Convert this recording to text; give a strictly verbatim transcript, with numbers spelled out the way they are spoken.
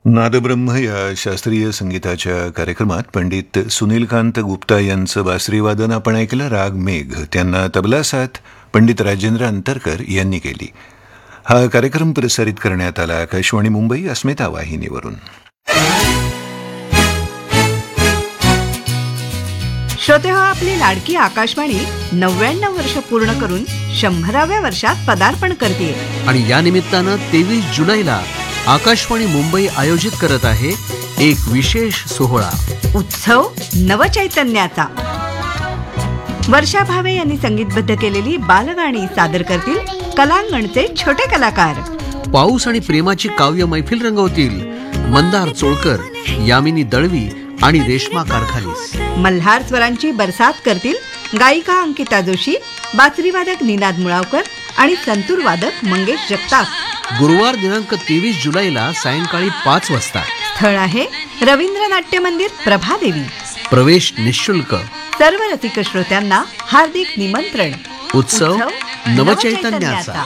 नादब्रह्म या शास्त्रीय संगीताच्या कार्यक्रमात पंडित सुनीलकांत गुप्ता यांचं बासरीवादन आपण ऐकलं. राग मेघ, त्यांना तबला साथ पंडित राजेंद्र अंतरकर यांनी केली. हा कार्यक्रम प्रसारित करण्यात आला आकाशवाणी मुंबई अस्मिता वाहिनीवरून. श्रोते हो, आपली लाडकी आकाशवाणी नव्याण्णव वर्ष पूर्ण करून शंभराव्या वर्षात पदार्पण करते. आणि या निमित्तानं तेवीस जुलैला आकाशवाणी मुंबई आयोजित करत आहे एक विशेष सोहळा, उत्सव नवचैतन्याचा. वर्षा भावे यांनी संगीतबद्ध केलेली बालगाणी सादर करतील कलांगणचे छोटे कलाकार. पाऊस आणि प्रेमाची काव्य मैफिल रंगवतील मंदार चोळकर, यामिनी दळवी आणि रेश्मा कारखालीस. मल्हार स्वरांची बरसात करतील गायिका अंकिता जोशी, बासरीवादक निनाद मुळावकर आणि संतूर वादक मंगेश जगताप. गुरुवार दिनांक तेवीस जुलैला सायंकाळी पाच वाजता. स्थळ आहे रवींद्र नाट्य मंदिर, प्रभादेवी. प्रवेश निःशुल्क. सर्व रसिक श्रोत्यांना हार्दिक निमंत्रण. उत्सव नवचैतन्याचा.